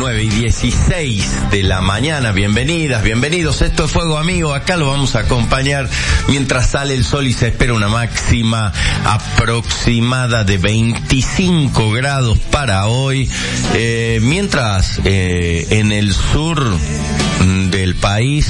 9:16 de la mañana. Bienvenidas, bienvenidos. Esto es Fuego Amigo. Acá lo vamos a acompañar mientras sale el sol y se espera una máxima aproximada de 25 grados para hoy. Mientras en el sur del país,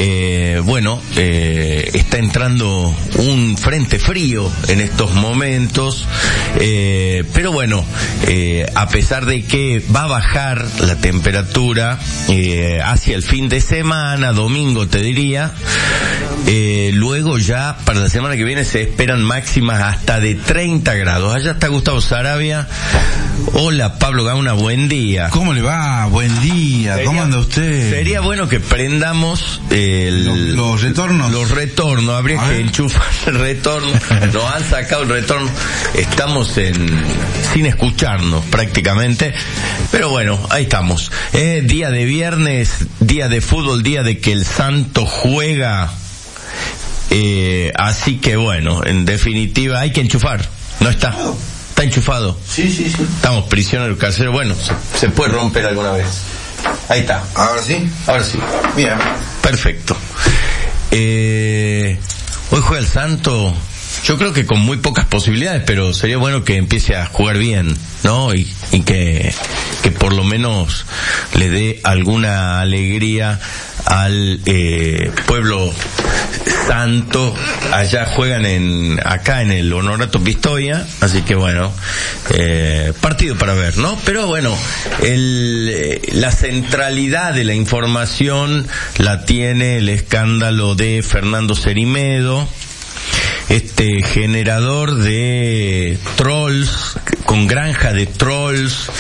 está entrando un frente frío en estos momentos, pero bueno, a pesar de que va a bajar la temperatura hacia el fin de semana, domingo te diría, luego ya para la semana que viene se esperan máximas hasta de 30 grados. Allá está Gustavo Sarabia. Hola Pablo Gauna, buen día. ¿Cómo le va? Buen día. ¿Cómo anda usted? Sería bueno que prendamos los retornos. Los retornos, habría que enchufar el retorno. Nos han sacado el retorno. Estamos sin escucharnos prácticamente. Pero bueno, ahí estamos. Día de viernes, día de fútbol, día de que el Santo juega. Así que bueno, en definitiva hay que enchufar. No está. ¿Está enchufado? Sí. Estamos prisioneros caseros. Bueno, se puede romper alguna vez. Ahí está. ¿Ahora sí? Ahora sí. Bien. Perfecto. Hoy juega el Santo, yo creo que con muy pocas posibilidades, pero sería bueno que empiece a jugar bien, ¿no? Y que por lo menos le dé alguna alegría al pueblo santo. Allá juegan acá en el Honorato Pistoia, así que bueno, partido para ver, ¿no? Pero bueno, la centralidad de la información la tiene el escándalo de Fernando Cerimedo, este generador de trolls, con granja de trolls.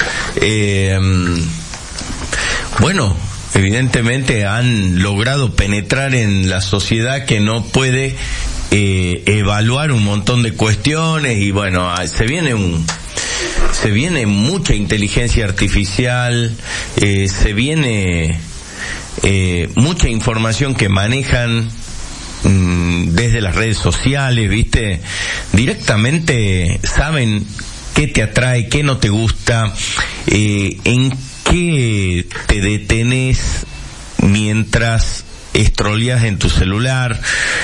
Evidentemente han logrado penetrar en la sociedad, que no puede evaluar un montón de cuestiones, y bueno, se viene mucha inteligencia artificial, se viene mucha información que manejan desde las redes sociales, ¿viste? Directamente saben qué te atrae, qué no te gusta, en qué te detenés mientras estroleas en tu celular.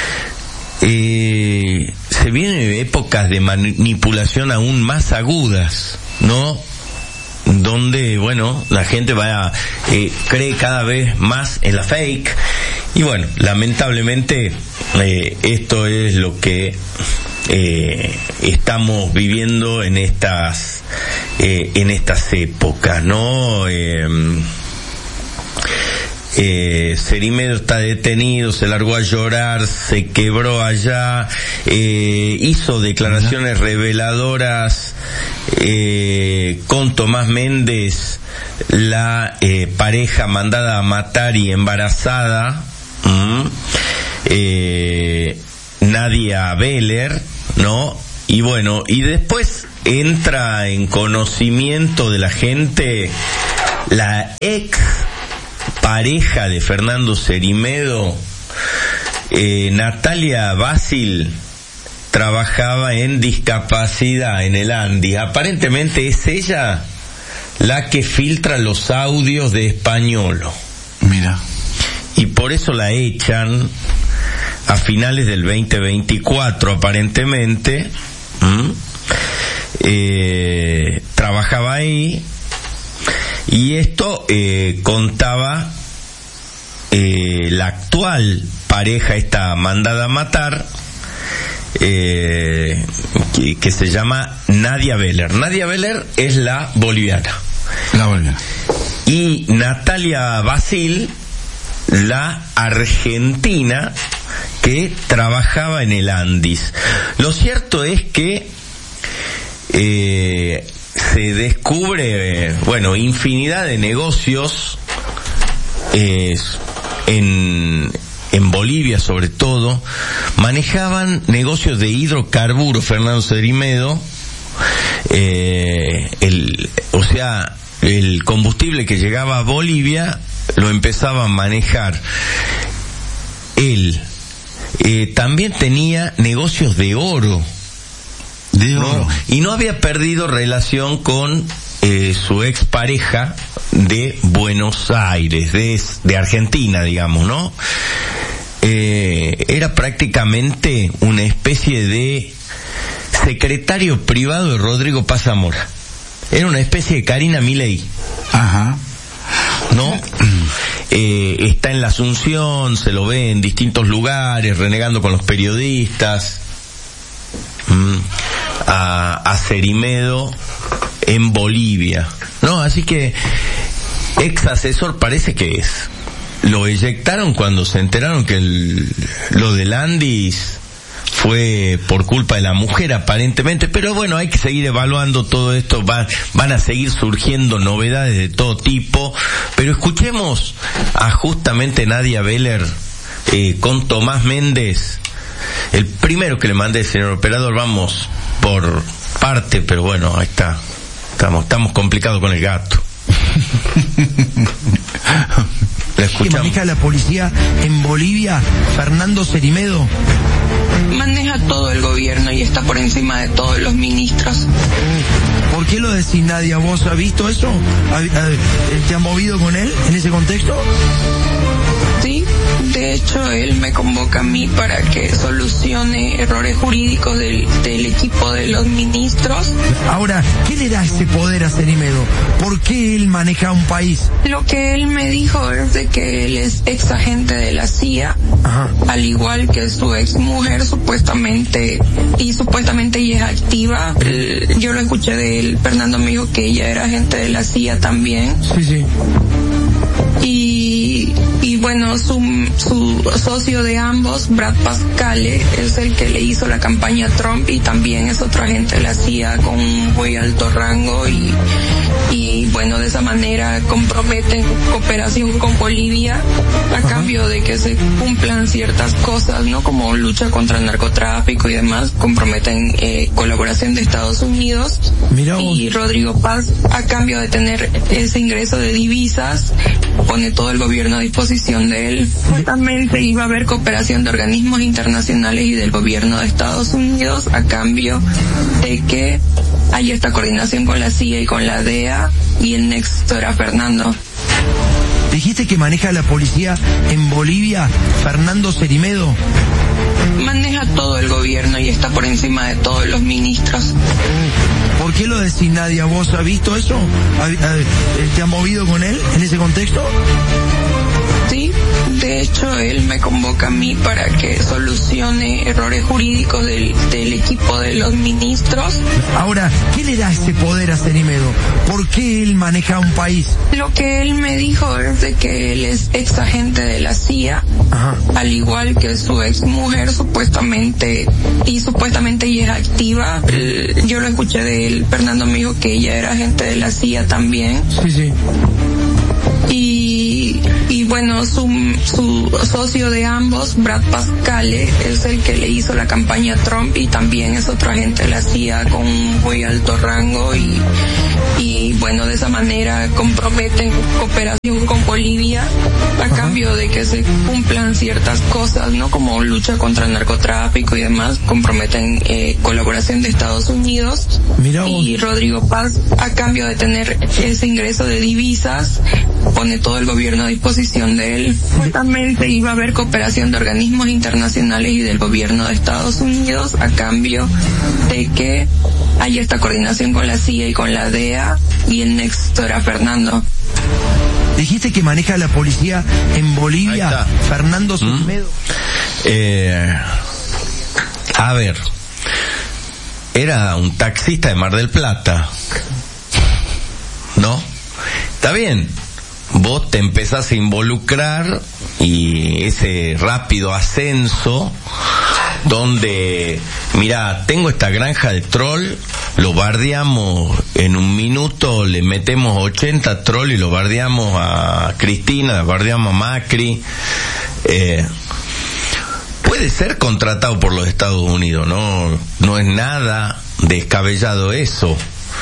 Se vienen épocas de manipulación aún más agudas, ¿no? Donde, bueno, la gente cree cada vez más en la fake. Y bueno, lamentablemente, esto es lo que estamos viviendo en estas épocas, ¿no? Cerimedo está detenido, se largó a llorar, se quebró allá, hizo declaraciones reveladoras con Tomás Méndez, la pareja mandada a matar y embarazada, Nadia Beller, ¿no? Y bueno, y después entra en conocimiento de la gente la ex pareja de Fernando Cerimedo, Natalia Basil, trabajaba en discapacidad en el Andi. Aparentemente es ella la que filtra los audios de Españolo. Mira. Y por eso la echan a finales del 2024, aparentemente. Trabajaba ahí, y esto contaba la actual pareja, esta mandada a matar, que se llama Nadia Beller. Nadia Beller es la boliviana. La boliviana. Y Natalia Basil, la argentina, que trabajaba en el Andis. Lo cierto es que se descubre, infinidad de negocios en Bolivia, sobre todo. Manejaban negocios de hidrocarburos Fernando Cerimedo, el combustible que llegaba a Bolivia lo empezaba a manejar él. También tenía negocios de oro. De oro. Y no había perdido relación con su expareja de Buenos Aires, de Argentina, digamos, ¿no? Era prácticamente una especie de secretario privado de Rodrigo Paz Zamora. Era una especie de Karina Milei. Ajá. ¿No? Está en la Asunción, se lo ve en distintos lugares, renegando con los periodistas. A Cerimedo en Bolivia, ¿no? Así que ex asesor parece que es. Lo eyectaron cuando se enteraron que lo de Landis fue por culpa de la mujer aparentemente, pero bueno, hay que seguir evaluando todo esto, van a seguir surgiendo novedades de todo tipo, pero escuchemos a justamente Nadia Beller con Tomás Méndez, el primero que le mandé, señor operador. Vamos por parte, pero bueno, ahí está, estamos complicados con el gato. ¿Qué maneja la policía en Bolivia? Fernando Cerimedo maneja todo el gobierno y está por encima de todos los ministros. ¿Por qué lo decís, Nadia? ¿Vos has visto eso? ¿Te has movido con él en ese contexto? Sí, de hecho él me convoca a mí para que solucione errores jurídicos del equipo de los ministros. Ahora, ¿qué le da ese poder a Cerimedo? ¿Por qué él maneja un país? Lo que él me dijo es de que él es ex agente de la CIA, ajá, al igual que su ex mujer supuestamente ella es activa. Yo lo escuché de él, Fernando me dijo que ella era agente de la CIA también. Sí. Y bueno, su socio de ambos, Brad Pascale, es el que le hizo la campaña a Trump y también es otro agente de la CIA con un muy alto rango y bueno, de esa manera comprometen cooperación con Bolivia a cambio de que se cumplan ciertas cosas, ¿no? Como lucha contra el narcotráfico y demás, comprometen colaboración de Estados Unidos. Y Rodrigo Paz, a cambio de tener ese ingreso de divisas, pone todo el gobierno a disposición de él. Justamente iba a haber cooperación de organismos internacionales y del gobierno de Estados Unidos a cambio de que haya esta coordinación con la CIA y con la DEA, y el nexo era Fernando. Dijiste que maneja la policía en Bolivia, Fernando Cerimedo. Maneja todo el gobierno y está por encima de todos los ministros. ¿Por qué lo decís, Nadia? ¿Vos has visto eso? ¿Te has movido con él en ese contexto? Sí, de hecho él me convoca a mí para que solucione errores jurídicos del equipo de los ministros. Ahora, ¿qué le da ese poder a Cerimedo? ¿Por qué él maneja un país? Lo que él me dijo es de que él es ex agente de la CIA, ajá, al igual que su ex mujer supuestamente ella es activa. Yo lo escuché de él, Fernando me dijo que ella era agente de la CIA también. Sí. Y bueno, su socio de ambos, Brad Pascale, es el que le hizo la campaña a Trump y también es otro agente de la CIA con un muy alto rango y bueno, de esa manera comprometen cooperación con Bolivia a cambio de que se cumplan ciertas cosas, ¿no? Como lucha contra el narcotráfico y demás, comprometen colaboración de Estados Unidos. Y Rodrigo Paz, a cambio de tener ese ingreso de divisas, pone todo el gobierno a disposición de él. Justamente iba a haber cooperación de organismos internacionales y del gobierno de Estados Unidos a cambio de que haya esta coordinación con la CIA y con la DEA, y el nexo era Fernando. Dijiste que maneja la policía en Bolivia, Fernando Cerimedo. A ver, era un taxista de Mar del Plata, ¿no? Está bien, vos te empezás a involucrar y ese rápido ascenso donde, mira, tengo esta granja de troll, lo bardeamos en un minuto, le metemos 80 troll y lo bardeamos a Cristina, lo bardeamos a Macri. Puede ser contratado por los Estados Unidos, no es nada descabellado eso.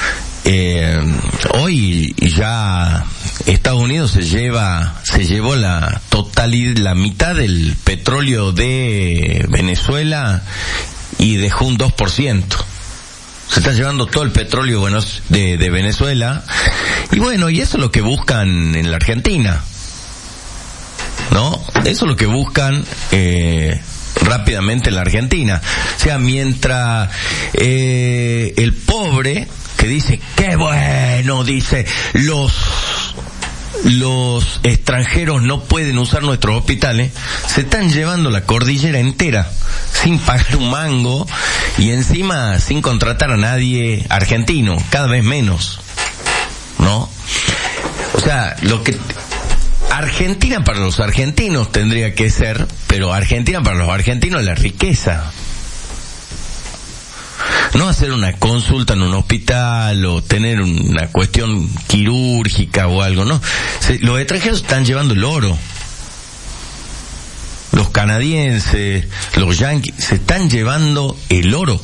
Hoy ya Estados Unidos se llevó la mitad del petróleo de Venezuela y dejó un 2%. Se están llevando todo el petróleo de Venezuela. Y bueno, y eso es lo que buscan en la Argentina, ¿no? Eso es lo que buscan rápidamente en la Argentina. O sea, mientras el pobre que dice, qué bueno, dice, los extranjeros no pueden usar nuestros hospitales, se están llevando la cordillera entera sin pagar un mango y encima sin contratar a nadie argentino, cada vez menos, ¿no? O sea, lo que Argentina para los argentinos tendría que ser, pero Argentina para los argentinos es la riqueza. No hacer una consulta en un hospital o tener una cuestión quirúrgica o algo, ¿no? Los extranjeros están llevando el oro. Los canadienses, los yanquis, se están llevando el oro.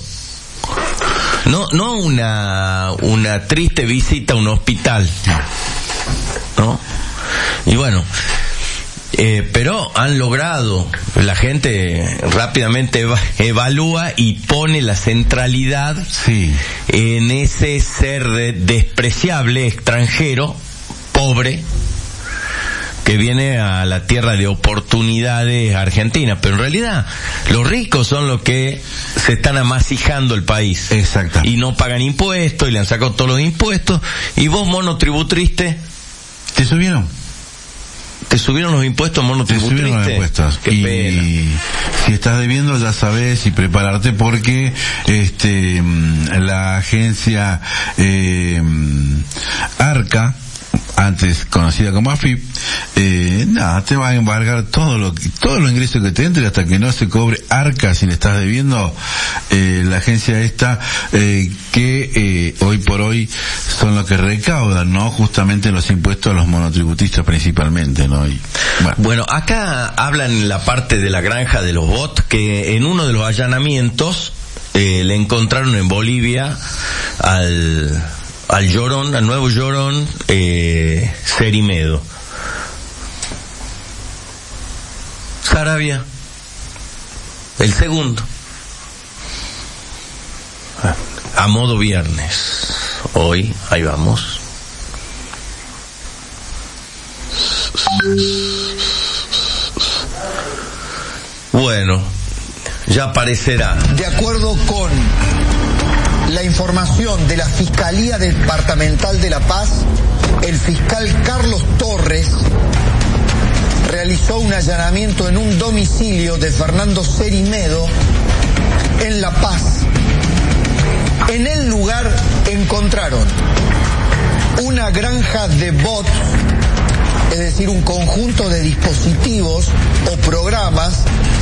No una triste visita a un hospital, ¿no? Y bueno, pero han logrado, la gente rápidamente evalúa y pone la centralidad en ese ser despreciable extranjero, pobre, que viene a la tierra de oportunidades argentina, pero en realidad los ricos son los que se están amasijando el país. Exacto. Y no pagan impuestos y le han sacado todos los impuestos, y vos, monotributriste, ¿te subieron? ¿Te subieron los impuestos, monotributriste? Te subieron los impuestos. Qué pena. Si estás debiendo, ya sabes, y prepararte porque la agencia ARCA, antes conocida como AFIP, te va a embargar todos los ingresos que te entre hasta que no se cobre ARCA si le estás debiendo. La agencia esta que hoy por hoy son los que recaudan, ¿no? Justamente los impuestos a los monotributistas principalmente, ¿no? Y, bueno, acá hablan en la parte de la granja de los bots que en uno de los allanamientos le encontraron en Bolivia al llorón, al nuevo llorón Cerimedo. Saravia, el segundo, a modo viernes. Hoy, ahí vamos. Bueno, ya aparecerá. De acuerdo con la información de la Fiscalía Departamental de La Paz, el fiscal Carlos Torres realizó un allanamiento en un domicilio de Fernando Cerimedo en La Paz. En el lugar encontraron una granja de bots, es decir, un conjunto de dispositivos o programas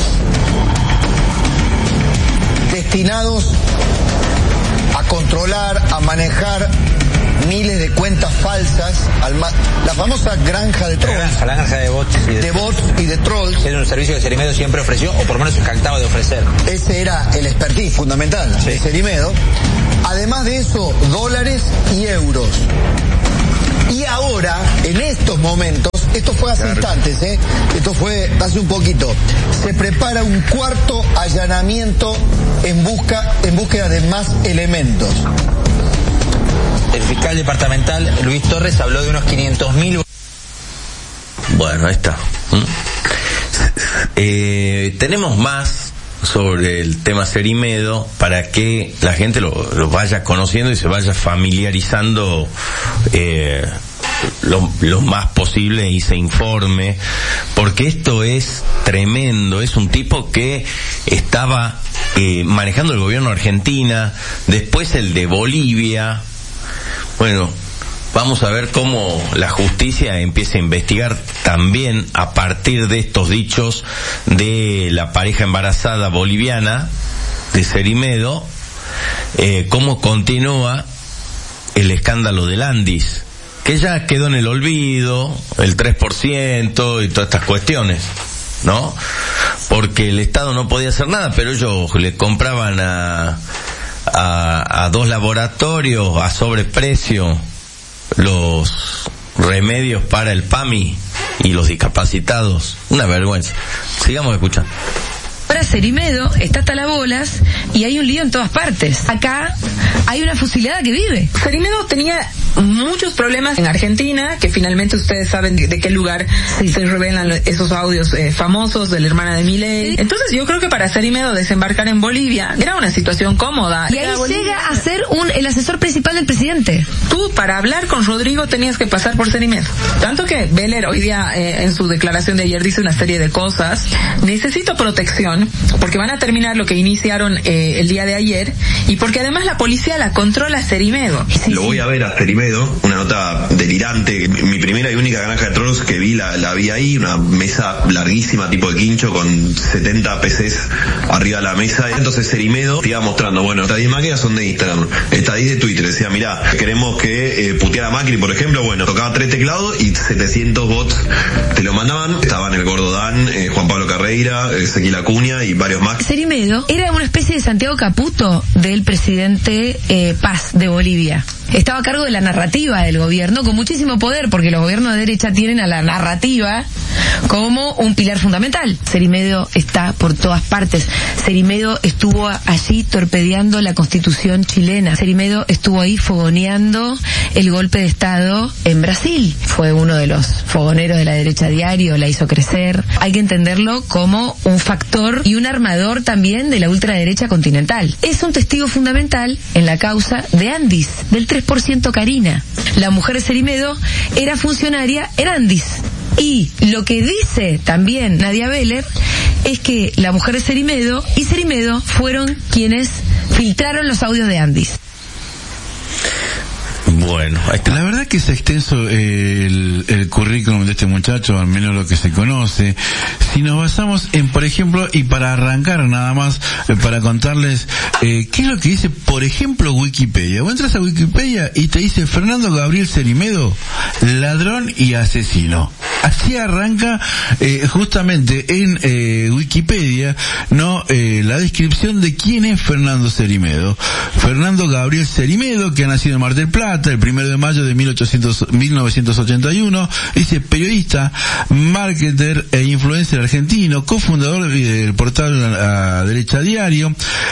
destinados a controlar, a manejar miles de cuentas falsas, la famosa granja de trolls. La granja de bots y de trolls. Es un servicio que Cerimedo siempre ofreció, o por lo menos se jactaba de ofrecer. Ese era el expertise fundamental de Cerimedo. Además de eso, dólares y euros. Y ahora, en estos momentos, esto fue hace instantes, esto fue hace un poquito, se prepara un cuarto allanamiento en búsqueda de más elementos. El fiscal departamental Luis Torres habló de unos 500.000. Bueno, ahí está. Tenemos más sobre el tema Cerimedo para que la gente lo vaya conociendo y se vaya familiarizando lo más posible y se informe, porque esto es tremendo. Es un tipo que estaba manejando el gobierno de Argentina, después el de Bolivia. Bueno, vamos a ver cómo la justicia empieza a investigar también a partir de estos dichos de la pareja embarazada boliviana de Cerimedo, cómo continúa el escándalo del Andis, que ya quedó en el olvido, el 3% y todas estas cuestiones, ¿no? Porque el Estado no podía hacer nada, pero ellos le compraban a dos laboratorios a sobreprecio los remedios para el PAMI y los discapacitados. Una vergüenza. Sigamos escuchando. ahora Cerimedo está hasta las bolas y hay un lío en todas partes. Acá hay una fusilada que vive. Cerimedo tenía muchos problemas en Argentina, que finalmente ustedes saben de qué lugar se revelan esos audios famosos de la hermana de Milei. Entonces yo creo que para Cerimedo desembarcar en Bolivia era una situación cómoda. Y ahí llega a ser el asesor principal del presidente. Tú, para hablar con Rodrigo, tenías que pasar por Cerimedo. Tanto que Beller hoy día, en su declaración de ayer, dice una serie de cosas. Necesito protección, porque van a terminar lo que iniciaron el día de ayer, y porque además la policía la controla Cerimedo. Lo voy a ver a Cerimedo, una nota delirante. Mi primera y única granja de trolls que vi la vi ahí, una mesa larguísima tipo de quincho con 70 PCs arriba de la mesa. Entonces Cerimedo te iba mostrando, bueno, estas 10 máquinas son de Instagram, estas 10 de Twitter. Decía, mirá, queremos que puteara a Macri, por ejemplo, bueno, tocaba 3 teclados y 700 bots te lo mandaban. Estaban el Gordo Dan, Juan Pablo Carreira, Ezequiel Acuña y varios más. Cerimedo era una especie de Santiago Caputo del presidente Paz de Bolivia. Estaba a cargo de la narrativa del gobierno, con muchísimo poder, porque los gobiernos de derecha tienen a la narrativa como un pilar fundamental. Cerimedo está por todas partes. Cerimedo estuvo allí torpedeando la Constitución chilena. Cerimedo estuvo ahí fogoneando el golpe de Estado en Brasil. Fue uno de los fogoneros de la derecha diario, la hizo crecer. Hay que entenderlo como un factor y un armador también de la ultraderecha continental. Es un testigo fundamental en la causa de Andis, del 3% Karina. La mujer de Cerimedo era funcionaria en Andis. Y lo que dice también Nadia Beller es que la mujer de Cerimedo y Cerimedo fueron quienes filtraron los audios de Andis. Bueno, la verdad que es extenso el currículum de este muchacho, al menos lo que se conoce. Si nos basamos en, por ejemplo, y para arrancar nada más, para contarles qué es lo que dice, por ejemplo, Wikipedia. Vos entras a Wikipedia y te dice Fernando Gabriel Cerimedo, ladrón y asesino. Así arranca justamente en Wikipedia, no la descripción de quién es Fernando Cerimedo. Fernando Gabriel Cerimedo, que ha nacido en Mar del Plata el 1 de mayo de 1981, dice periodista, marketer e influencer argentino, cofundador del portal La Derecha Diario.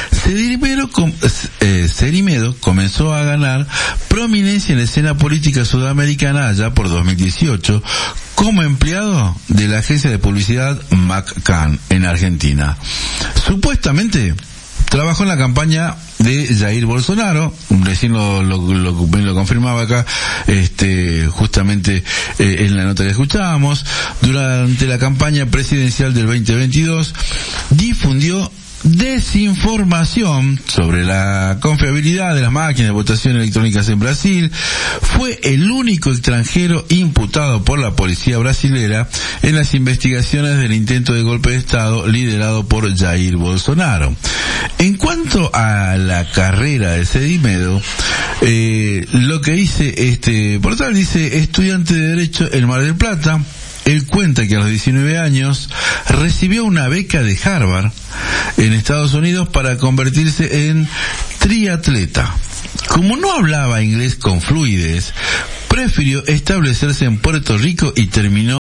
Cerimedo comenzó a ganar prominencia en la escena política sudamericana allá por 2018 como empleado de la agencia de publicidad McCann en Argentina. Supuestamente trabajó en la campaña de Jair Bolsonaro, recién lo confirmaba acá, justamente en la nota que escuchábamos. Durante la campaña presidencial del 2022 difundió desinformación sobre la confiabilidad de las máquinas de votación electrónicas en Brasil. Fue el único extranjero imputado por la policía brasilera en las investigaciones del intento de golpe de Estado liderado por Jair Bolsonaro. En cuanto a la carrera de Cerimedo, lo que dice este portal, dice estudiante de Derecho en Mar del Plata. Él cuenta que a los 19 años recibió una beca de Harvard en Estados Unidos para convertirse en triatleta. Como no hablaba inglés con fluidez, prefirió establecerse en Puerto Rico y terminó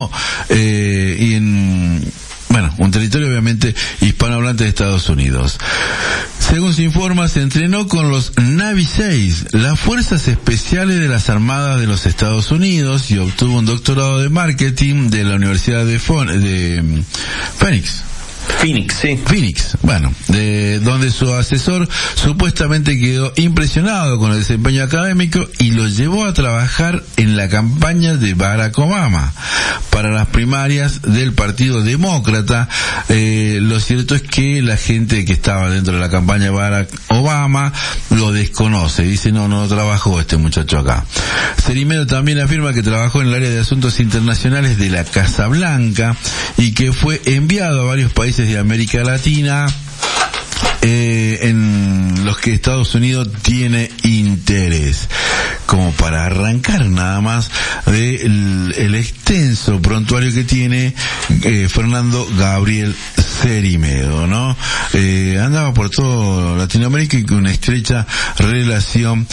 un territorio obviamente hispanohablante de Estados Unidos. Según se informa, se entrenó con los Navy SEALs, las fuerzas especiales de las Armadas de los Estados Unidos, y obtuvo un doctorado de marketing de la Universidad de Phoenix, donde su asesor supuestamente quedó impresionado con el desempeño académico y lo llevó a trabajar en la campaña de Barack Obama para las primarias del Partido Demócrata. Lo cierto es que la gente que estaba dentro de la campaña de Barack Obama lo desconoce, dice no trabajó este muchacho acá. Cerimedo también afirma que trabajó en el área de asuntos internacionales de la Casa Blanca y que fue enviado a varios países de América Latina en los que Estados Unidos tiene interés. Como para arrancar nada más el extenso prontuario que tiene Fernando Gabriel Cerimedo, ¿no? Andaba por todo Latinoamérica y con una estrecha relación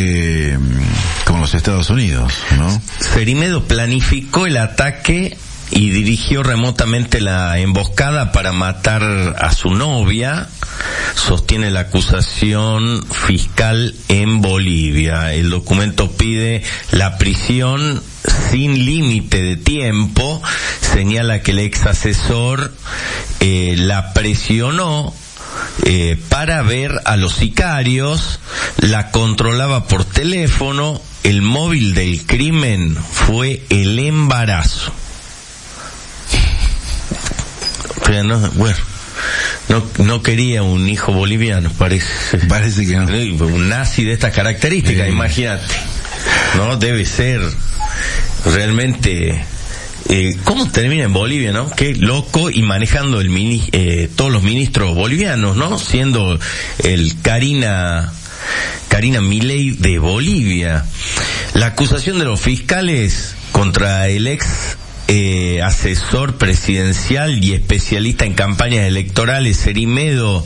con los Estados Unidos, ¿no? Cerimedo planificó el ataque y dirigió remotamente la emboscada para matar a su novia, sostiene la acusación fiscal en Bolivia. El documento pide la prisión sin límite de tiempo, señala que el ex asesor la presionó para ver a los sicarios, la controlaba por teléfono. El móvil del crimen fue el embarazo. Pero no quería un hijo boliviano, parece que no. Un nazi de estas características, imagínate. No, debe ser realmente... ¿Cómo termina en Bolivia, no? Qué loco, y manejando todos los ministros bolivianos, ¿no? Siendo el Karina Milei de Bolivia. La acusación de los fiscales contra el ex asesor presidencial y especialista en campañas electorales, Cerimedo,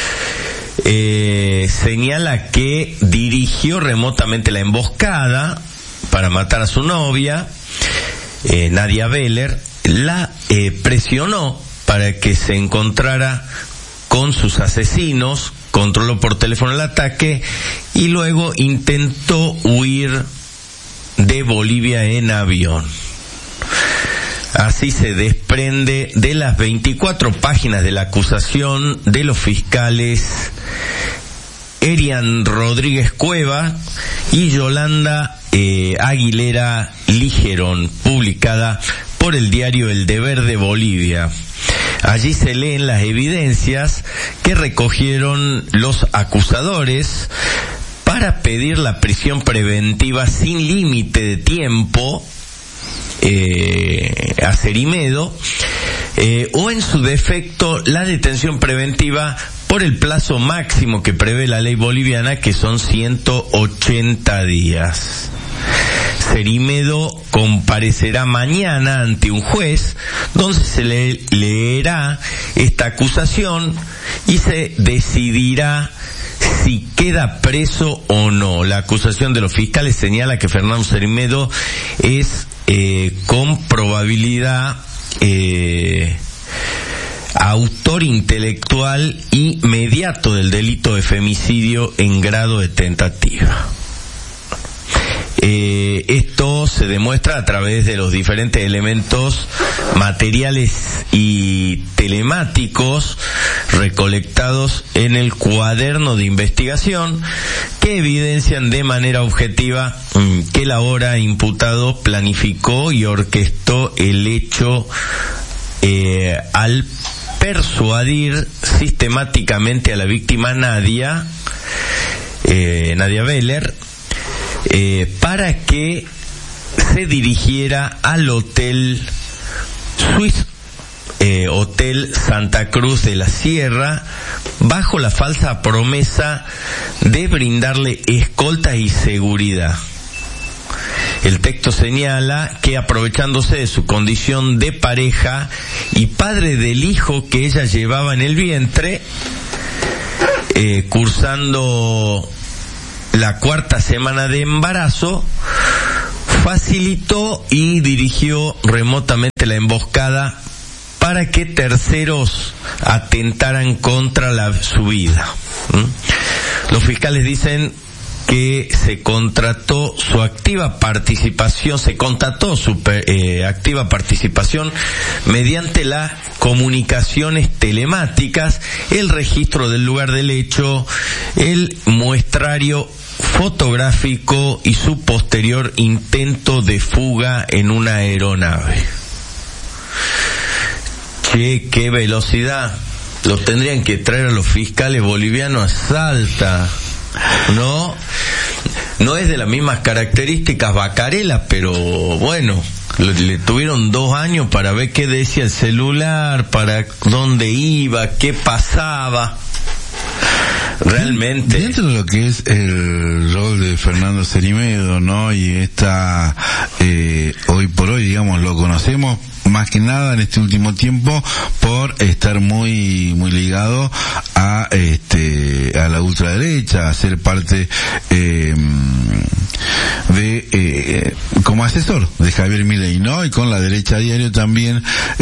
señala que dirigió remotamente la emboscada para matar a su novia, Nadia Beller, la presionó para que se encontrara con sus asesinos, controló por teléfono el ataque y luego intentó huir de Bolivia en avión. Así se desprende de las 24 páginas de la acusación de los fiscales Erian Rodríguez Cueva y Yolanda Aguilera Ligerón, publicada por el diario El Deber de Bolivia. Allí se leen las evidencias que recogieron los acusadores para pedir la prisión preventiva sin límite de tiempo a Cerimedo, o en su defecto la detención preventiva por el plazo máximo que prevé la ley boliviana, que son 180 días. Cerimedo comparecerá mañana ante un juez, donde se le leerá esta acusación y se decidirá si queda preso o no. La acusación de los fiscales señala que Fernando Cerimedo es con probabilidad autor intelectual y mediato del delito de femicidio en grado de tentativa. Esto se demuestra a través de los diferentes elementos materiales y telemáticos recolectados en el cuaderno de investigación, que evidencian de manera objetiva que el ahora imputado planificó y orquestó el hecho al persuadir sistemáticamente a la víctima Nadia Beller, para que se dirigiera al Hotel Santa Cruz de la Sierra, bajo la falsa promesa de brindarle escolta y seguridad. El texto señala que, aprovechándose de su condición de pareja y padre del hijo que ella llevaba en el vientre, cursando la 4ª semana de embarazo, facilitó y dirigió remotamente la emboscada para que terceros atentaran contra su vida. Los fiscales dicen que se constató su activa participación mediante las comunicaciones telemáticas, el registro del lugar del hecho, el muestrario fotográfico y su posterior intento de fuga en una aeronave. Che, qué velocidad. Lo tendrían que traer a los fiscales bolivianos a Salta. No es de las mismas características Bacarela, pero bueno, le tuvieron 2 años para ver qué decía el celular, para dónde iba, qué pasaba. Realmente. Dentro de lo que es el rol de Fernando Cerimedo, ¿no? Y hoy por hoy, digamos, lo conocemos más que nada en este último tiempo por estar muy ligado a la ultraderecha, a ser parte como asesor de Javier Milei, ¿no? Y con La Derecha Diario también,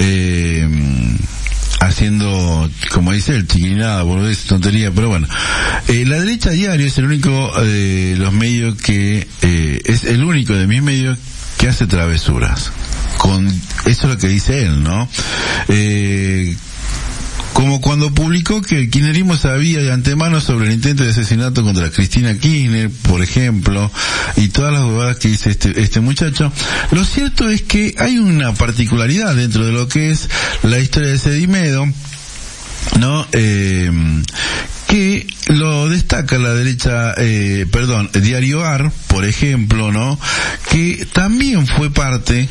haciendo, como dice el chiquinada, boludez, tontería, pero bueno. La Derecha Diario es el único de los medios que, es el único de mis medios que hace travesuras. Eso es lo que dice él, ¿no? Como cuando publicó que el kirchnerismo sabía de antemano sobre el intento de asesinato contra Cristina Kirchner, por ejemplo, y todas las huevadas que dice este muchacho. Lo cierto es que hay una particularidad dentro de lo que es la historia de Sedimedo, ¿no? Que lo destaca la derecha, Diario AR, por ejemplo, ¿no? Que también fue parte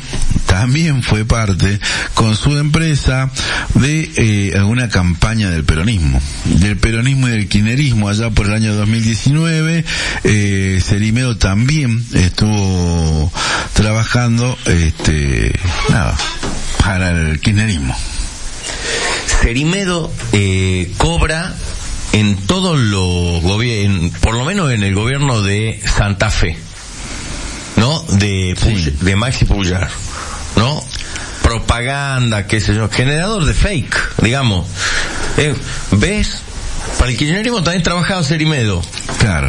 con su empresa de una campaña del peronismo y del kirchnerismo allá por el año 2019. Sedimedo también estuvo trabajando, para el kirchnerismo. Sedimedo cobra en todos los gobiernos, por lo menos en el gobierno de Santa Fe, ¿no? De Maxi Puyar, ¿no? Propaganda, qué sé yo, generador de fake, digamos. ¿Ves? Para el kirchnerismo también trabajaba Sedimedo. Claro.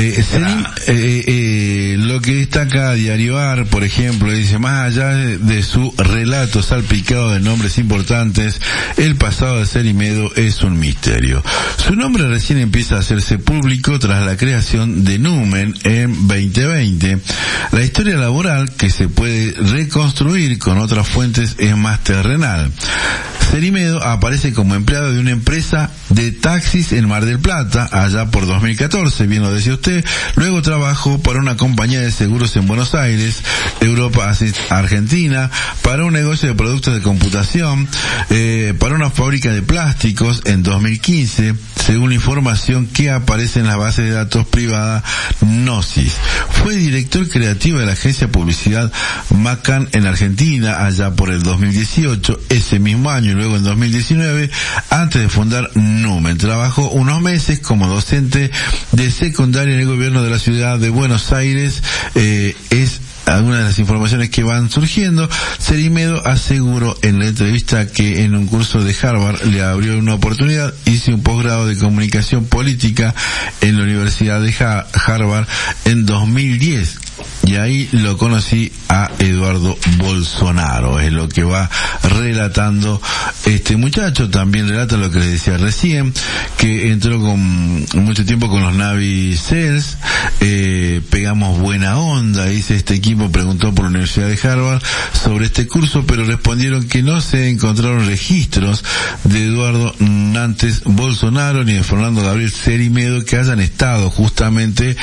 Lo que destaca Diario AR, por ejemplo, dice, más allá de su relato salpicado de nombres importantes, el pasado de Sedimedo es un misterio. Su nombre recién empieza a hacerse público tras la creación de Numen en 2020. La historia laboral, que se puede reconstruir con otras fuentes, es más terrenal. Sedimedo aparece como empleado de una empresa de taxis en Mar del Plata, allá por 2014, bien lo decía usted. Luego trabajó para una compañía de seguros en Buenos Aires, Europa Argentina, para un negocio de productos de computación, para una fábrica de plásticos en 2015, según la información que aparece en la base de datos privada Gnosis. Fue director creativo de la agencia de publicidad Macan en Argentina, allá por el 2018, ese mismo año, y luego en 2019, antes de fundar Numen. Trabajó unos meses como docente de secundaria en el gobierno de la ciudad de Buenos Aires. Es algunas de las informaciones que van surgiendo. Sedimedo aseguró en la entrevista que en un curso de Harvard le abrió una oportunidad. Hice un posgrado de comunicación política en la Universidad de Harvard en 2010. Y ahí lo conocí a Eduardo Bolsonaro, es lo que va relatando este muchacho. También relata lo que les decía recién, que entró con mucho tiempo con los Navy Seals, pegamos buena onda, dice este equipo, preguntó por la Universidad de Harvard sobre este curso, pero respondieron que no se encontraron registros de Eduardo Nantes Bolsonaro ni de Fernando Gabriel Sedimedo que hayan estado justamente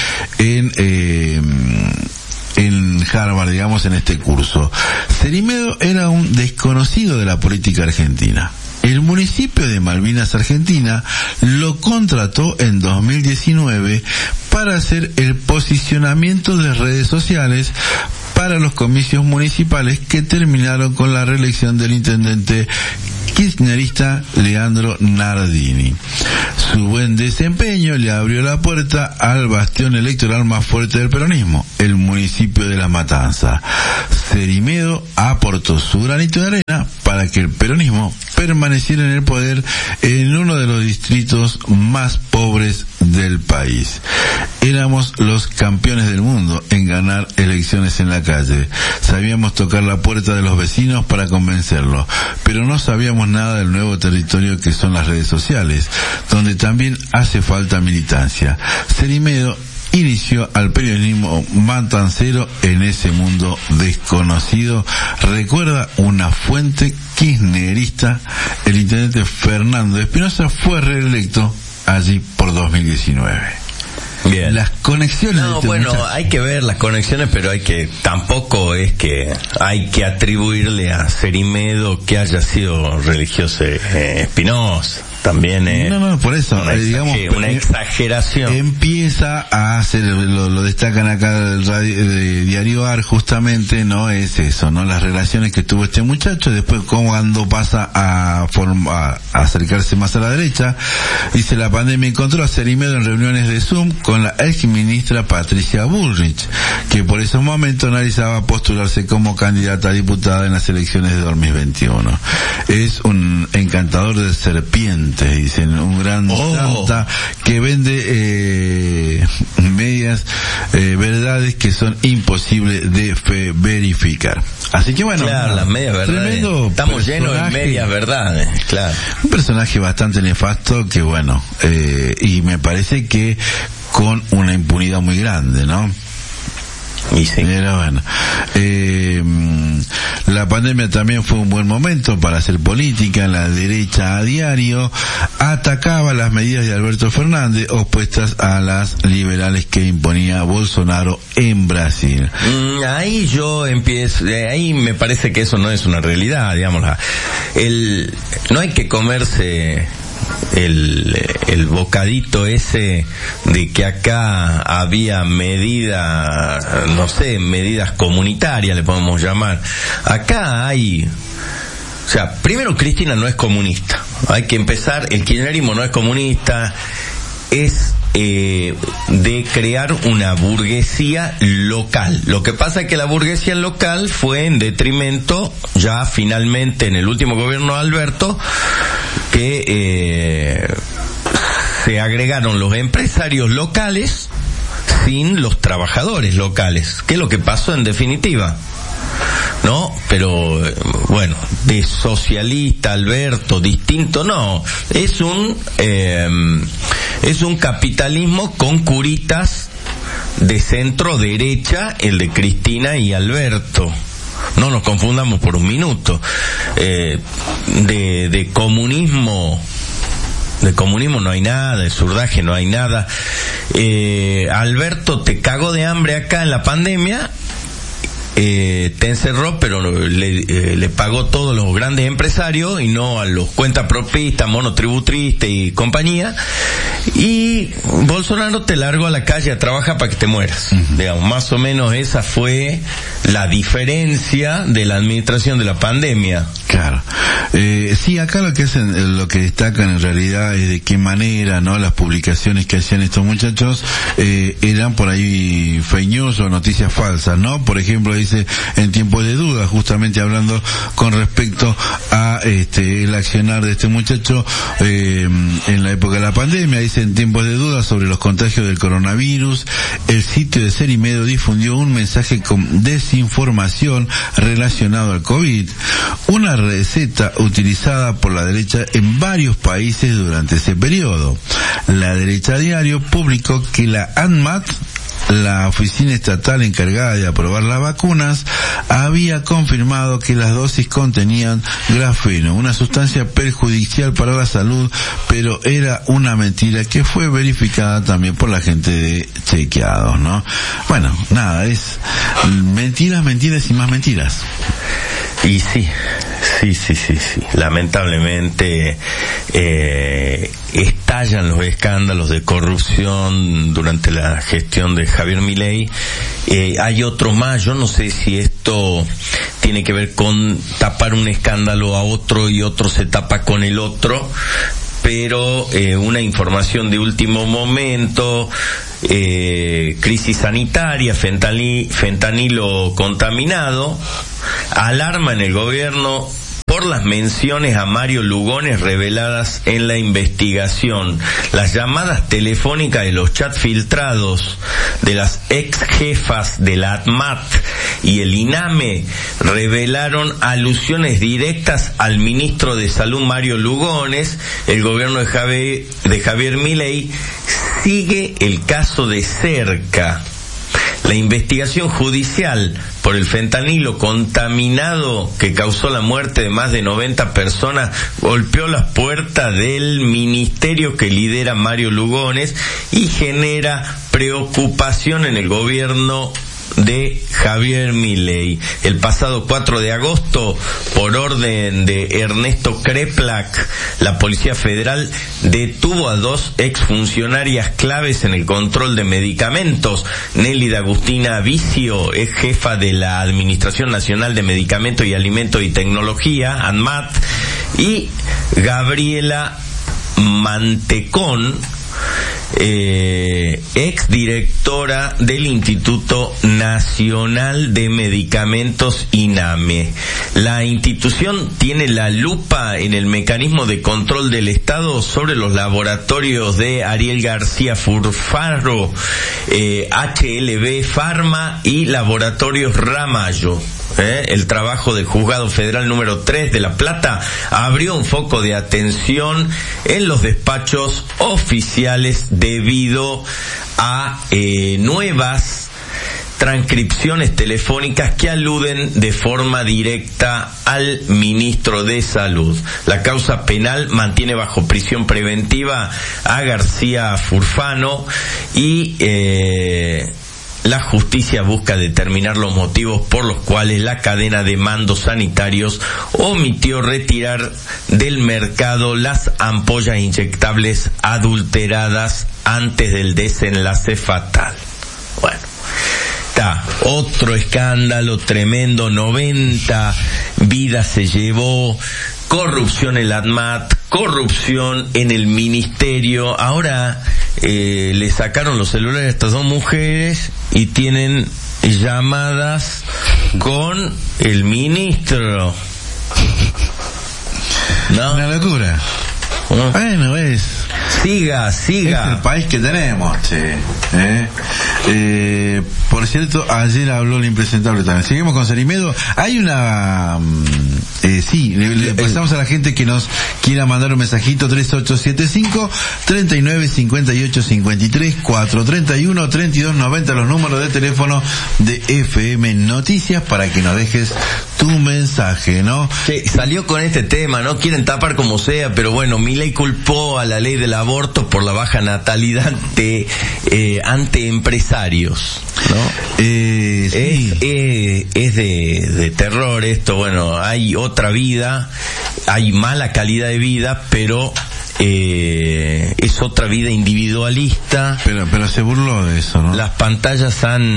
en Harvard, digamos, en este curso. Sedimedo era un desconocido de la política argentina. El municipio de Malvinas, Argentina, lo contrató en 2019 para hacer el posicionamiento de redes sociales para los comicios municipales que terminaron con la reelección del intendente kirchnerista Leandro Nardini. Su buen desempeño le abrió la puerta al bastión electoral más fuerte del peronismo, el municipio de La Matanza. Sedimedo aportó su granito de arena para que el peronismo permaneciera en el poder en uno de los distritos más pobres del país. Éramos los campeones del mundo en ganar elecciones en la calle. Sabíamos tocar la puerta de los vecinos para convencerlos, pero no sabíamos nada del nuevo territorio que son las redes sociales, donde también hace falta militancia. Sedimedo inició al periodismo matancero en ese mundo desconocido. Recuerda una fuente kirchnerista, el intendente Fernando Espinosa fue reelecto allí por 2019. Bien. Las conexiones. No, bueno, hay que ver las conexiones, pero tampoco es que hay que atribuirle a Sedimedo que haya sido religioso Espinosa. también es... No, por eso, una exageración. Empieza a hacer, lo destacan acá del Diario AR, justamente, ¿no? Es eso, ¿no? Las relaciones que tuvo este muchacho, después cuando pasa a acercarse más a la derecha, dice: la pandemia encontró a Cerimedo en reuniones de Zoom con la ex ministra Patricia Bullrich, que por esos momentos analizaba postularse como candidata a diputada en las elecciones de 2021. Es un encantador de serpientes, dicen, un gran santa que vende medias verdades que son imposibles de verificar. Así que bueno, claro, las medias verdades. Estamos llenos de medias verdades, claro. Un personaje bastante nefasto que bueno, y me parece que con una impunidad muy grande, ¿no? Y sí. Pero bueno, la pandemia también fue un buen momento para hacer política. La derecha a diario atacaba las medidas de Alberto Fernández opuestas a las liberales que imponía Bolsonaro en Brasil. Ahí yo empiezo, ahí me parece que eso no es una realidad, digamos. No hay que comerse el bocadito ese de que acá había medidas comunitarias, le podemos llamar. Acá hay, o sea, primero, Cristina no es comunista. Hay que empezar, el kirchnerismo no es comunista, es de crear una burguesía local. Lo que pasa es que la burguesía local fue en detrimento, ya finalmente en el último gobierno de Alberto, que se agregaron los empresarios locales sin los trabajadores locales, que es lo que pasó en definitiva, ¿no? Pero bueno, de socialista Alberto distinto no, es un capitalismo con curitas de centro derecha, el de Cristina y Alberto. No nos confundamos por un minuto. De comunismo no hay nada, de surdaje no hay nada. Alberto te cagó de hambre acá en la pandemia, te encerró, pero le pagó todos los grandes empresarios y no a los cuentapropistas, monotributristas y compañía. Y Bolsonaro te largó a la calle a trabajar para que te mueras. Digamos, más o menos esa fue la diferencia de la administración de la pandemia. Claro. Sí, acá lo que destacan en realidad es de qué manera, ¿no? Las publicaciones que hacían estos muchachos eran por ahí fake news o noticias falsas, ¿no? Por ejemplo, dice: en tiempos de duda, justamente hablando con respecto a el accionar de este muchacho en la época de la pandemia. Dice: en tiempos de duda sobre los contagios del coronavirus, el sitio de Cerimedo difundió un mensaje con desinformación relacionado al COVID, una receta utilizada por la derecha en varios países durante ese periodo. La derecha a diario publicó que la ANMAT, la oficina estatal encargada de aprobar las vacunas, había confirmado que las dosis contenían grafeno, una sustancia perjudicial para la salud, pero era una mentira que fue verificada también por la gente de Chequeados, ¿no? Bueno, nada, es mentiras y más mentiras. Y sí. Lamentablemente estallan los escándalos de corrupción durante la gestión de Javier Milei. Hay otro más, yo no sé si esto tiene que ver con tapar un escándalo a otro y otro se tapa con el otro, pero una información de último momento, crisis sanitaria, fentanilo contaminado, alarma en el gobierno por las menciones a Mario Lugones reveladas en la investigación. Las llamadas telefónicas de los chats filtrados de las ex jefas de la ATMAT y el INAME revelaron alusiones directas al ministro de Salud Mario Lugones. El gobierno de Javier Milei sigue el caso de cerca. La investigación judicial por el fentanilo contaminado que causó la muerte de más de 90 personas golpeó las puertas del ministerio que lidera Mario Lugones y genera preocupación en el gobierno de Javier Milei. El pasado 4 de agosto, por orden de Ernesto Kreplak, la Policía Federal detuvo a 2 exfuncionarias claves en el control de medicamentos. Nélida Agustina Vicio es jefa de la Administración Nacional de Medicamentos y Alimentos y Tecnología, ANMAT, y Gabriela Mantecón, exdirectora del Instituto Nacional de Medicamentos, INAME. La institución tiene la lupa en el mecanismo de control del Estado sobre los laboratorios de Ariel García Furfaro, HLB Pharma y Laboratorios Ramallo. El trabajo del Juzgado Federal número 3 de La Plata abrió un foco de atención en los despachos oficiales debido a nuevas transcripciones telefónicas que aluden de forma directa al ministro de Salud. La causa penal mantiene bajo prisión preventiva a García Furfano y la justicia busca determinar los motivos por los cuales la cadena de mandos sanitarios omitió retirar del mercado las ampollas inyectables adulteradas antes del desenlace fatal. Bueno, está otro escándalo tremendo, 90 vidas se llevó, corrupción en la ANMAT, corrupción en el ministerio. Ahora le sacaron los celulares a estas 2 mujeres y tienen llamadas con el ministro. ¿No? Una locura. ¿No? Bueno, Siga. Es el país que tenemos, che. Por cierto, ayer habló el impresentable también. Seguimos con Serimedo. Hay una... le pasamos a la gente que nos quiera mandar un mensajito. 3875-395853, 431-3290, los números de teléfono de FM Noticias para que nos dejes tu mensaje, ¿no? Sí, salió con este tema, ¿no? Quieren tapar como sea, pero bueno, Milei culpó a la ley del aborto por la baja natalidad ante empresarios, ¿no? Sí. Es de terror esto. Bueno, hay otra vida, hay mala calidad de vida, pero es otra vida individualista. Pero se burló de eso, ¿no? Las pantallas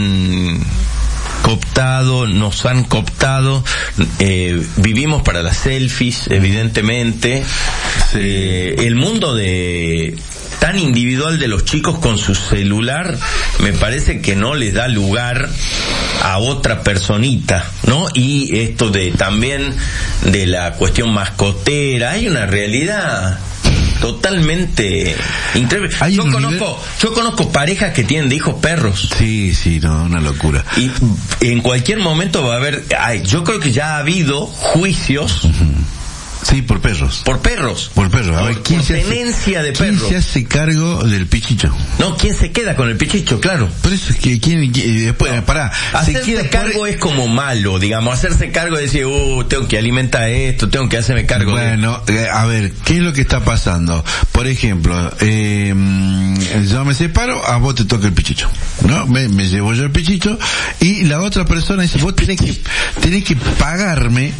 nos han cooptado, vivimos para las selfies, evidentemente. Sí. El mundo tan individual de los chicos con su celular me parece que no les da lugar a otra personita, ¿no? Y esto también de la cuestión mascotera, hay una realidad totalmente increíble. Yo conozco parejas que tienen de hijos perros. Sí, no, una locura. Y en cualquier momento va a haber, yo creo que ya ha habido juicios. Sí, por perros. Por perros. A ver, ¿quién se tenencia de perros? ¿Quién se hace cargo del pichicho? No, ¿quién se queda con el pichicho? Claro. Por eso es que después, hacerse cargo es como malo, digamos, hacerse cargo de decir, tengo que alimentar esto, tengo que hacerme cargo a ver, ¿qué es lo que está pasando? Por ejemplo, yo me separo, a vos te toca el pichicho, ¿no? Me llevo yo el pichicho y la otra persona dice, vos tenés que pagarme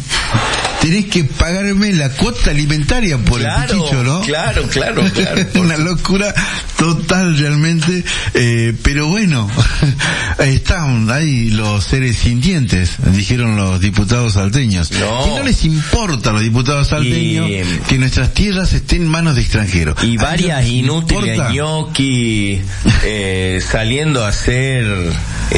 la cuota alimentaria por el pichicho, ¿no? Claro. Una locura total realmente, pero bueno, están ahí los seres sintientes, dijeron los diputados salteños. Que no les importa a los diputados salteños que nuestras tierras estén en manos de extranjeros. Y varias inútiles ñoqui saliendo a hacer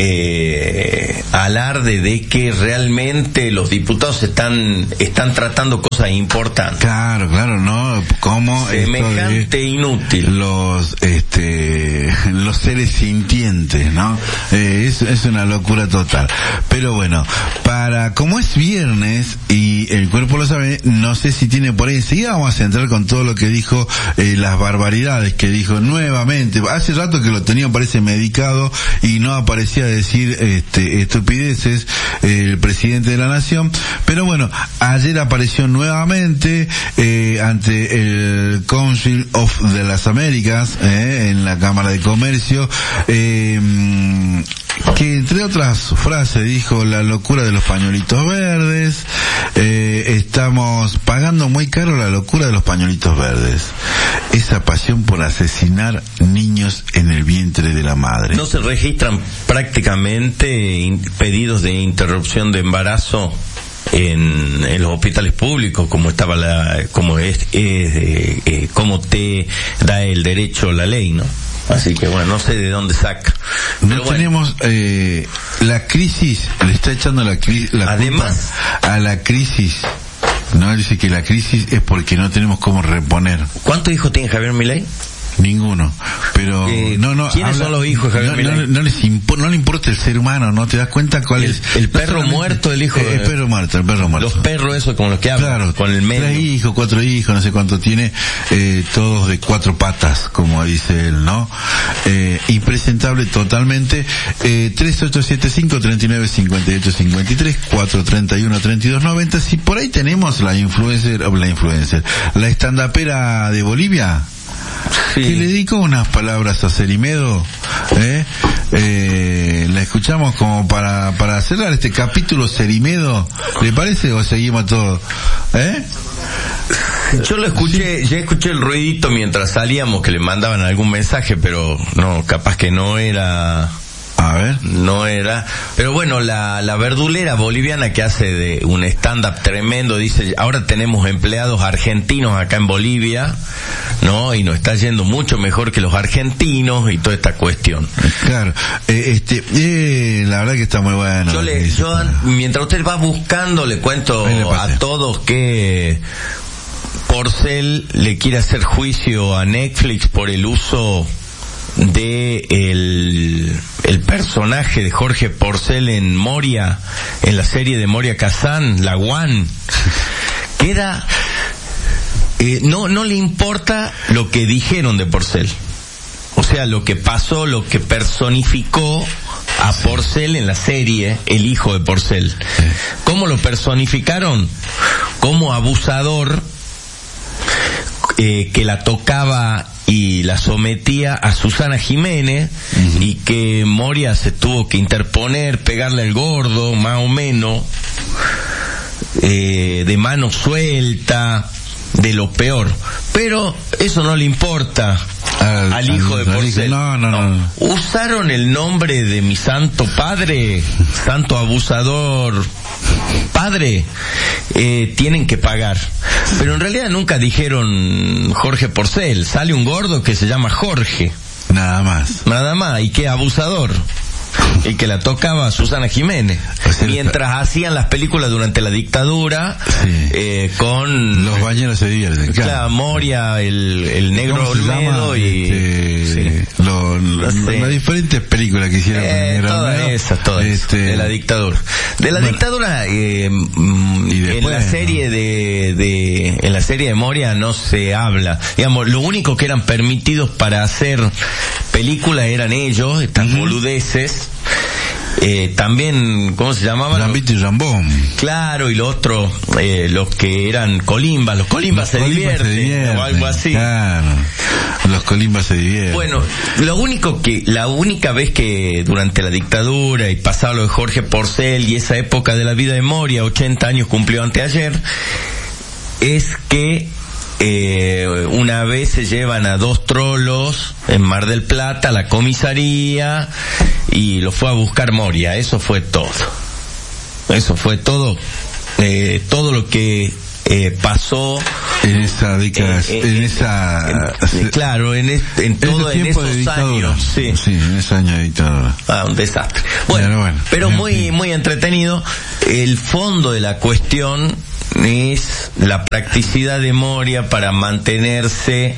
alarde de que realmente los diputados están tratando cosas importantes. Claro, ¿no? Como semejante inútil. Los seres sintientes, ¿no? Es una locura total. Pero bueno, como es viernes y el cuerpo lo sabe, no sé si tiene por ahí, enseguida vamos a centrar con todo lo que dijo, las barbaridades que dijo nuevamente. Hace rato que lo tenía, parece, medicado y no aparecía a decir estupideces el presidente de la nación, pero bueno, ayer apareció nuevamente ante el Council of de las Américas, en la Cámara de Comercio, que entre otras frases dijo: la locura de los pañuelitos verdes, estamos pagando muy caro la locura de los pañuelitos verdes, esa pasión por asesinar niños en el vientre de la madre. No se registran prácticamente pedidos de interrupción de embarazo en los hospitales públicos, como estaba como te da el derecho la ley, ¿no? Así que bueno, no sé de dónde saca. No tenemos la crisis, le está echando la además culpa a la crisis. No, dice que la crisis es porque no tenemos cómo reponer. ¿Cuántos hijos tiene Javier Milei? Ninguno, pero ¿quiénes son los hijos de Javier Milei? No le importa el ser humano, ¿no? ¿Te das cuenta cuál es? El perro muerto, el hijo el perro muerto. Los perros esos con los que hablan, claro, con el medio. 3 hijos, 4 hijos, no sé cuánto tiene, todos de 4 patas, como dice él, ¿no? Impresentable totalmente. 3875-3958-53, 431-3290. Si por ahí tenemos la stand-upera de Bolivia, sí, que le dedicó unas palabras a Cerimedo, la escuchamos como para cerrar este capítulo. Cerimedo, ¿le parece o seguimos todo? Yo lo escuché, sí. Ya escuché el ruidito mientras salíamos que le mandaban algún mensaje, pero no, capaz que no era. A ver. No era, pero bueno, la verdulera boliviana que hace de un stand-up tremendo, dice: ahora tenemos empleados argentinos acá en Bolivia, ¿no? Y nos está yendo mucho mejor que los argentinos y toda esta cuestión. Claro, la verdad que está muy bueno. Yo mientras usted va buscando, le cuento a todos que Porcel le quiere hacer juicio a Netflix por el uso de el personaje de Jorge Porcel en Moria, en la serie de Moria Kazan, La One. Queda no le importa lo que dijeron de Porcel, o sea, lo que pasó, lo que personificó a Porcel en la serie, el hijo de Porcel. ¿Cómo lo personificaron? Como abusador, que la tocaba y la sometía a Susana Jiménez, y que Moria se tuvo que interponer, pegarle al gordo, más o menos, de mano suelta, de lo peor. Pero eso no le importa al hijo de Porcel. No. Usaron el nombre de mi santo padre, santo abusador padre, tienen que pagar. Pero en realidad nunca dijeron Jorge Porcel. Sale un gordo que se llama Jorge. Nada más. Y que abusador. Y que la tocaba Susana Jiménez. Mientras hacían las películas durante la dictadura, sí, con... Los bañeros se divierten. Claro, Moria, el negro Olmedo y... Las diferentes películas que hicieron. Todas esas, de la dictadura. De la dictadura, y después, en la serie en la serie de Moria no se habla. Digamos, lo único que eran permitidos para hacer películas eran ellos, estas boludeces. También, ¿cómo se llamaban? Lambito y Rambón. Claro, y los otros, los que eran colimbas. Los colimbas se divierten, o algo así. Claro, los colimbas se divierten. Bueno, la única vez que durante la dictadura y pasado lo de Jorge Porcel y esa época de la vida de Moria, 80 años cumplió anteayer, es que una vez se llevan a 2 trolos en Mar del Plata a la comisaría y lo fue a buscar Moria. Eso fue todo. Todo lo que pasó en esa década, claro, en esos años, sí, en ese año de dictadura. Un desastre. Pero muy muy entretenido. El fondo de la cuestión es la practicidad de Moria para mantenerse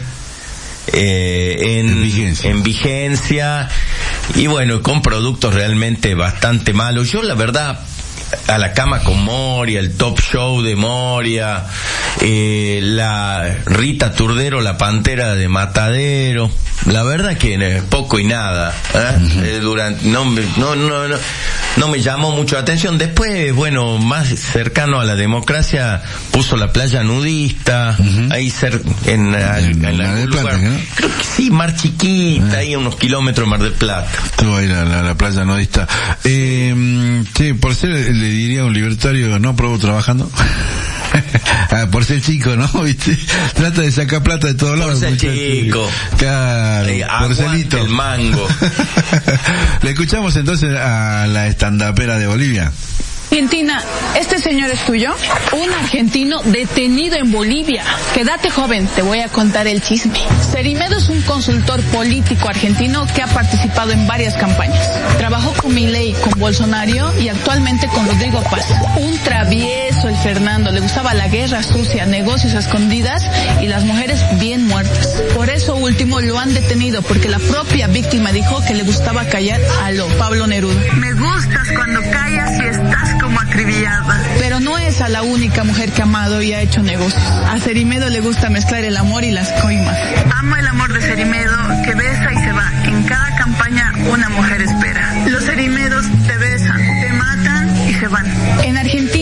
en vigencia, y bueno, con productos realmente bastante malos. Yo la verdad, A la cama con Moria, el Top Show de Moria, la Rita Turdero, la Pantera de Matadero, la verdad que poco y nada, no me llamó mucho la atención. Después, bueno, más cercano a la democracia, puso la playa nudista, ahí en algún lugar, ¿no? Creo que sí, Mar Chiquita, ahí a unos kilómetros de Mar del Plata. Estuvo ahí la playa nudista. Sí, por ser, le diría un libertario, no aprobó trabajando. Por ser chico, ¿no? ¿Viste? Trata de sacar plata de todos lados. Por ser chico. Claro, porcelito. El mango. Le escuchamos entonces a la estandapera de Bolivia. Argentina, ¿este señor es tuyo? Un argentino detenido en Bolivia. Quédate joven, te voy a contar el chisme. Cerimedo es un consultor político argentino que ha participado en varias campañas. Trabajó con Milei, con Bolsonaro y actualmente con Rodrigo Paz. Un travieso el Fernando, le gustaba la guerra sucia, negocios a escondidas y las mujeres bien muertas. Por eso último lo han detenido, porque la propia víctima dijo que le gustaba callar a lo Pablo Neruda. Me gustas cuando callas y estás como acribillada. Pero no es a la única mujer que ha amado y ha hecho negocios. A Cerimedo le gusta mezclar el amor y las coimas. Amo el amor de Cerimedo, que besa y se va. En cada campaña una mujer espera. Los Cerimedos te besan, te matan y se van. En Argentina